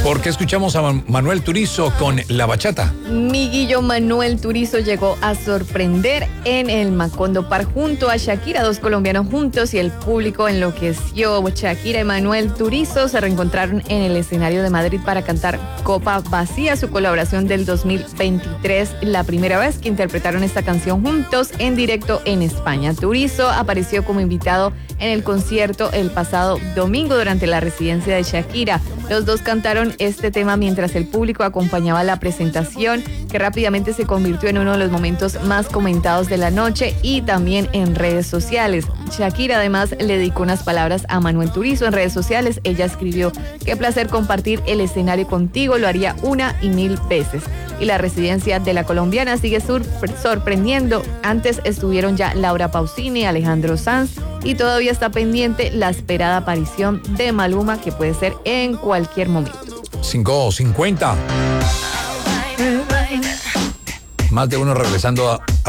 ¿Por qué escuchamos a Manuel Turizo con La Bachata? Mi Guillo Manuel Turizo llegó a sorprender en el Macondo Park junto a Shakira, dos colombianos juntos, y el público enloqueció. Shakira y Manuel Turizo se reencontraron en el escenario de Madrid para cantar Copa Vacía, su colaboración del 2023, la primera vez que interpretaron esta canción juntos en directo en España. Turizo apareció como invitado en el concierto el pasado domingo durante la residencia de Shakira. Los dos cantaron este tema mientras el público acompañaba la presentación, que rápidamente se convirtió en uno de los momentos más comentados de la noche y también en redes sociales. Shakira además le dedicó unas palabras a Manuel Turizo en redes sociales. Ella escribió: qué placer compartir el escenario contigo, lo haría 1,000 veces. Y la residencia de la colombiana sigue sorprendiendo. Antes estuvieron ya Laura Pausini, Alejandro Sanz, y todavía está pendiente la esperada aparición de Maluma, que puede ser en cualquier momento. 5:50. Más de uno regresando a